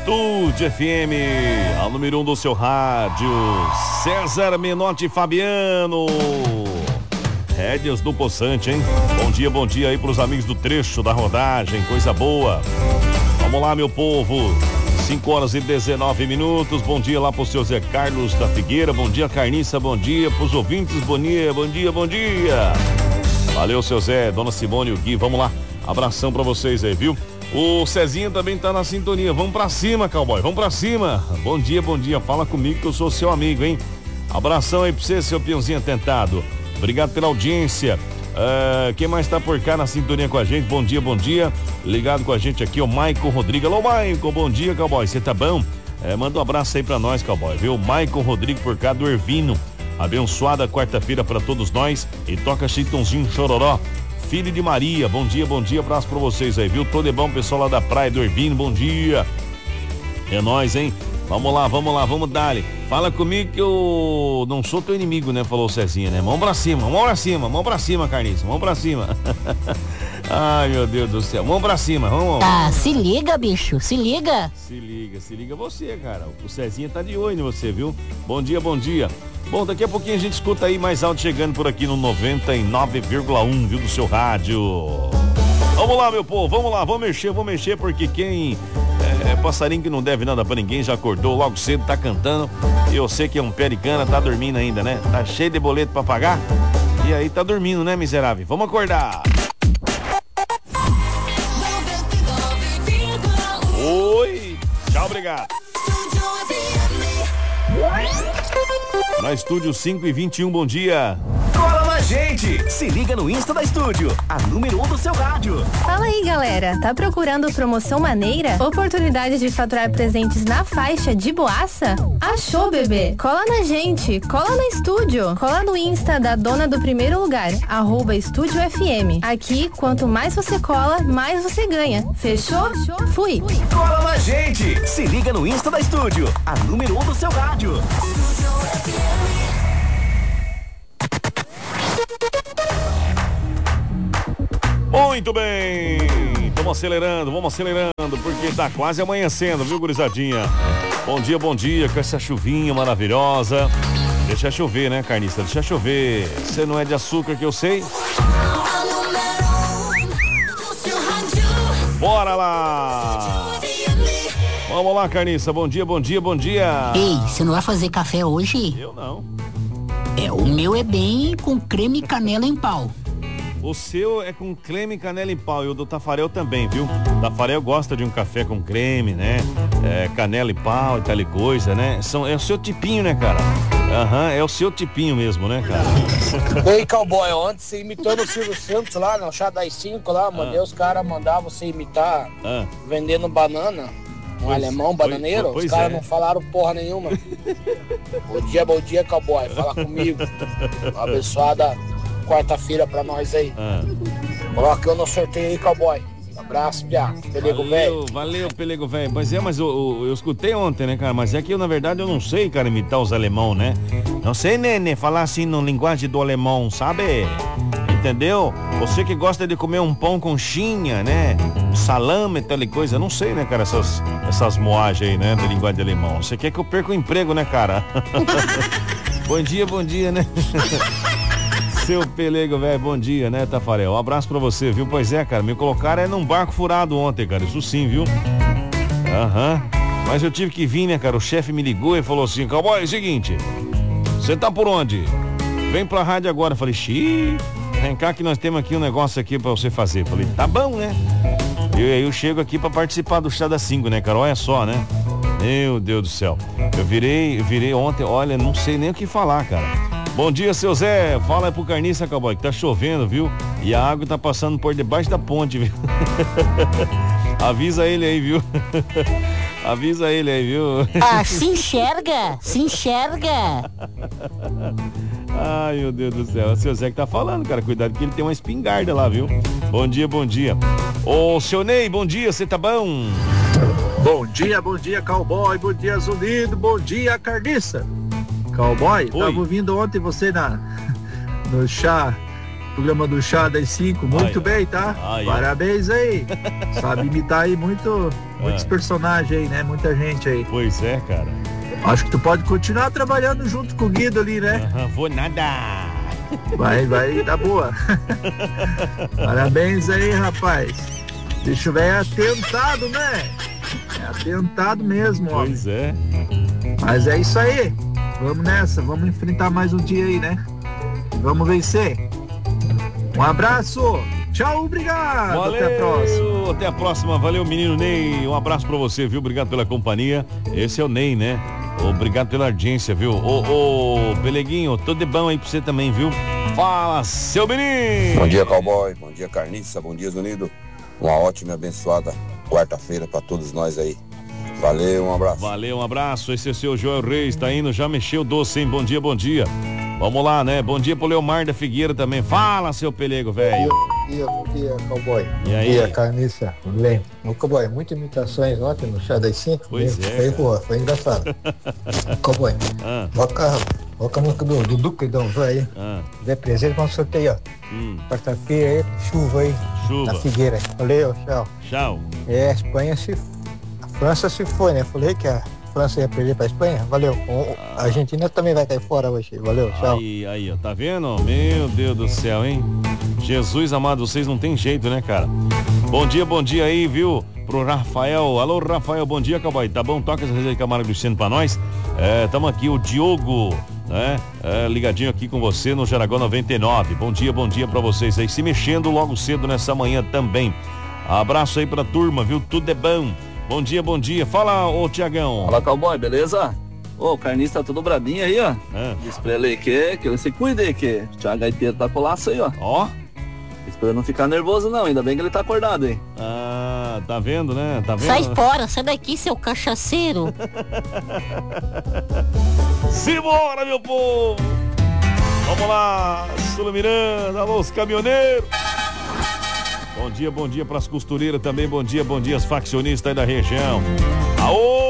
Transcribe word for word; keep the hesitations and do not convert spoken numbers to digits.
Estúdio F M, a número um do seu rádio, César Menotti Fabiano. Rédeas do Poçante, hein? Bom dia, bom dia aí pros amigos do trecho da rodagem, coisa boa. Vamos lá, meu povo. cinco horas e dezenove minutos. Bom dia lá pro seu Zé Carlos da Figueira. Bom dia, Carniça. Bom dia pros ouvintes. Bom dia, bom dia, bom dia. Valeu, seu Zé, dona Simone e o Gui. Vamos lá. Abração pra vocês aí, viu? O Cezinha também tá na sintonia. Vamos pra cima, cowboy. Vamos pra cima. Bom dia, bom dia. Fala comigo que eu sou seu amigo, hein? Abração aí pra você, seu peãozinho atentado. Obrigado pela audiência. Uh, quem mais tá por cá na sintonia com a gente? Bom dia, bom dia. Ligado com a gente aqui, o Maicon Rodrigues. Alô, Maicon, bom dia, cowboy. Você tá bom? É, manda um abraço aí pra nós, cowboy, viu? Maicon Rodrigues por cá do Ervino. Abençoada quarta-feira pra todos nós. E toca Chitãozinho Chororó. Filho de Maria, bom dia, bom dia. Abraço pra vocês aí, viu? Tudo é bom, pessoal lá da praia do Ervino, bom dia. É nóis, hein? Vamos lá, vamos lá, vamos dar-lhe. Fala comigo que eu não sou teu inimigo, né? Falou o Cezinha, né? Mão pra cima, mão pra cima, mão pra cima, Carniça, mão pra cima. Ai, meu Deus do céu, mão pra cima, vamos. Ah, se liga, bicho, se liga. Se liga, se liga você, cara. O Cezinha tá de olho em você, viu? Bom dia, bom dia. Bom, daqui a pouquinho a gente escuta aí mais alto chegando por aqui no noventa e nove vírgula um, viu, do seu rádio. Vamos lá, meu povo, vamos lá, vamos mexer, vamos mexer, porque quem é, é passarinho que não deve nada pra ninguém, já acordou logo cedo, tá cantando. E eu sei que é um pé de cana, tá dormindo ainda, né? Tá cheio de boleto pra pagar. E aí tá dormindo, né, miserável? Vamos acordar. Oi, tchau, obrigado. Na Estúdio cinco e vinte e um, bom dia. Cola na gente! Se liga no Insta da Estúdio, a número um do seu rádio. Fala aí, galera. Tá procurando promoção maneira? Oportunidade de faturar presentes na faixa de boaça? Achou, bebê? Cola na gente, cola na Estúdio. Cola no Insta da dona do primeiro lugar, arroba Estúdio F M. Aqui, quanto mais você cola, mais você ganha. Fechou? Fui. Cola na gente! Se liga no Insta da Estúdio, a número um do seu rádio. Muito bem, vamos acelerando, vamos acelerando, porque tá quase amanhecendo, viu, gurizadinha? Bom dia, bom dia, com essa chuvinha maravilhosa. Deixa chover, né, Carniça? Deixa chover. Você não é de açúcar que eu sei. Bora lá! Vamos lá, Carniça, bom dia, bom dia, bom dia. Ei, você não vai fazer café hoje? Eu não. É, o meu é bem com creme e canela em pau. O seu é com creme, canela e pau, e o do Tafarel também, viu? Tafarel gosta de um café com creme, né? É, canela e pau e tal e coisa, né? São, é o seu tipinho, né, cara? Aham, uhum, é o seu tipinho mesmo, né, cara? Ei, cowboy, ontem você imitou no Silvio Santos lá, no chá das cinco lá, mandei ah. os caras mandar você imitar ah. vendendo banana. Um pois, alemão bananeiro, pois, pois os caras é. não falaram porra nenhuma. Bom dia, bom dia, cowboy, fala comigo. Uma abençoada quarta-feira pra nós aí. Ah. Coloca eu no sorteio aí, cowboy. Um abraço, piá. Pelego velho. Valeu, Pelego velho. Mas é, mas eu, eu, eu escutei ontem, né, cara? Mas é que eu, na verdade, eu não sei, cara, imitar os alemão, né? Não sei, né, falar assim na linguagem do alemão, sabe? Entendeu? Você que gosta de comer um pão com chinha, né? Um salame e tal e coisa. Eu não sei, né, cara, essas, essas moagens aí, né, da linguagem de alemão. Você quer que eu perca o emprego, né, cara? Bom dia, bom dia, né? Seu Pelego, velho, bom dia, né, Tafarel? Um abraço pra você, viu? Pois é, cara, me colocaram é num barco furado ontem, cara, isso sim, viu? Aham. Uhum. Mas eu tive que vir, né, cara? O chefe me ligou e falou assim: cowboy, é o seguinte, você tá por onde? Vem pra rádio agora. Eu falei, xiii, vem cá que nós temos aqui um negócio aqui pra você fazer. Eu falei, tá bom, né? E aí eu chego aqui pra participar do chá das cinco, né, cara? Olha só, né? Meu Deus do céu. Eu virei, eu virei ontem, olha, não sei nem o que falar, cara. Bom dia, seu Zé. Fala aí pro Carniça, cowboy, que tá chovendo, viu? E a água tá passando por debaixo da ponte, viu? Avisa ele aí, viu? Avisa ele aí, viu? Ah, se enxerga, se enxerga. Ai, meu Deus do céu. É o seu Zé que tá falando, cara. Cuidado que ele tem uma espingarda lá, viu? Bom dia, bom dia. Ô, seu Ney, bom dia, você tá bom? Bom dia, bom dia, cowboy. Bom dia, Zunido. Bom dia, Carniça. Cowboy, Oi. Tava ouvindo ontem você na, no chá, programa do chá das cinco, muito ai, bem, tá? Ai, Parabéns ai. aí, sabe imitar aí muito, muitos ah. personagens aí, né? Muita gente aí. Pois é, cara. Acho que tu pode continuar trabalhando junto com o Guido ali, né? Uhum, vou nada. Vai, vai, tá boa. Parabéns aí, rapaz. Deixa eu ver, é atentado, né? É atentado mesmo, ó. Pois é. Mas é isso aí. Vamos nessa, vamos enfrentar mais um dia aí, né? Vamos vencer. Um abraço. Tchau, obrigado. Valeu, até a próxima. Até a próxima. Valeu, menino Ney. Um abraço pra você, viu? Obrigado pela companhia. Esse é o Ney, né? Obrigado pela audiência, viu? Ô, ô, Peleguinho, tudo de bom aí pra você também, viu? Fala, seu menino! Bom dia, Cowboy. Bom dia, Carniça. Bom dia, Zunido. Uma ótima e abençoada quarta-feira pra todos nós aí. Valeu, um abraço. Valeu, um abraço. Esse é o seu Joel Reis, tá indo, já mexeu o doce, hein? Bom dia, bom dia. Vamos lá, né? Bom dia pro Leomar da Figueira também. Fala, seu pelego, velho. Bom dia, bom dia, Cowboy. E aí? Bom dia, Carniça. Tudo bem? O Cowboy, muitas imitações ontem no Chá das cinco. Pois foi, é. Foi boa, foi engraçado. Cowboy, ah. coloca, coloca a música do, do Duque Dom aí. Ah. Zé presente, vamos sorteio, ó. Hum. Quarta-feira aí, chuva aí. Chuva. Na Figueira. Valeu, tchau. Tchau. É, a Espanha se. A França se foi, né? Falei que a França ia perder pra Espanha. Valeu. A Argentina também vai cair fora hoje. Valeu, tchau. Aí, aí, ó. Tá vendo? Meu Deus do céu, hein? Jesus amado, vocês não tem jeito, né, cara? Bom dia, bom dia aí, viu? Pro Rafael. Alô, Rafael, bom dia, Cowboy. Tá bom? Toca essa rede Camargo Luciano pra nós. É, tamo aqui, o Diogo, né? É, ligadinho aqui com você no Jaraguá noventa e nove. Bom dia, bom dia pra vocês aí. Se mexendo logo cedo nessa manhã também. Abraço aí pra turma, viu? Tudo é bom. Bom dia, bom dia. Fala, ô Tiagão. Fala, Cowboy, beleza? Ô, o Carniça tá todo bradinho aí, ó. É. Diz pra ele que, que ele se cuide aí, que o Thiago Gaiteiro tá com o laço aí, ó. Ó. Espera não ficar nervoso não, ainda bem que ele tá acordado, hein. Ah, tá vendo, né? Tá vendo? Sai fora, sai daqui, seu cachaceiro. Simbora, meu povo. Vamos lá, Sula Miranda, alô, os caminhoneiros. Bom dia, bom dia pras costureiras também, bom dia, bom dia as faccionistas aí da região. Aô!